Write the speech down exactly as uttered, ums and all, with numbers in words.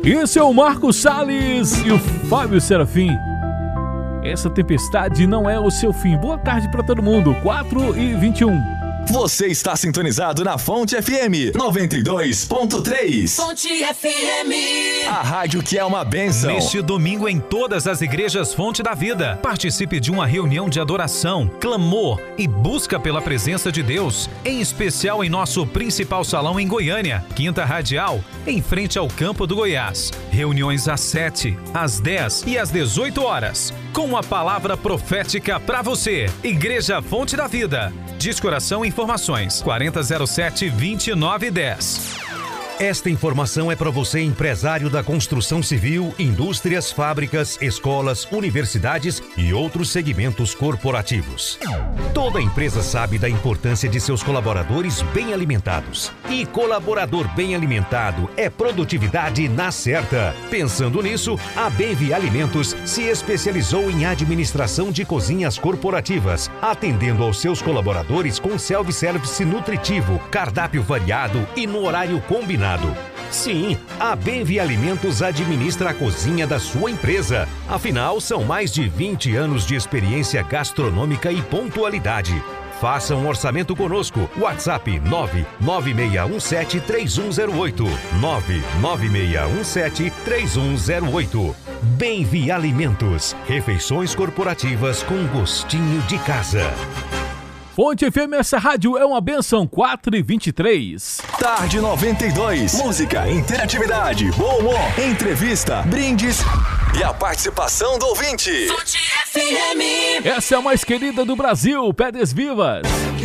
Esse é o Marco Salles e o Fábio Serafim. Essa tempestade não é o seu fim. Boa tarde para todo mundo. quatro e vinte e um. Você está sintonizado na Fonte F M noventa e dois ponto três. Fonte F M. A rádio que é uma bênção. Neste domingo em todas as igrejas Fonte da Vida, participe de uma reunião de adoração, clamor e busca pela presença de Deus, em especial em nosso principal salão em Goiânia, Quinta Radial, em frente ao Campo do Goiás. Reuniões às sete, às dez e às dezoito horas, com uma palavra profética para você. Igreja Fonte da Vida. Descoração e informações quarenta zero sete, vinte e nove dez. Esta informação é para você, empresário da construção civil, indústrias, fábricas, escolas, universidades e outros segmentos corporativos. Toda empresa sabe da importância de seus colaboradores bem alimentados. E colaborador bem alimentado é produtividade na certa. Pensando nisso, a Benvi Alimentos se especializou em administração de cozinhas corporativas, atendendo aos seus colaboradores com self-service nutritivo, cardápio variado e no horário combinado. Sim, a Benvi Alimentos administra a cozinha da sua empresa. Afinal, são mais de vinte anos de experiência gastronômica e pontualidade. Faça um orçamento conosco. WhatsApp nove nove seis um sete, três um zero oito. nove nove seis um sete, três um zero oito. Benvi Alimentos. Refeições corporativas com gostinho de casa. Fonte F M, essa rádio é uma bênção. Quatro e vinte e três. Tarde noventa e dois. Música, interatividade, bom humor, entrevista, brindes e a participação do ouvinte. Fonte F M. Essa é a mais querida do Brasil, Pedras Vivas.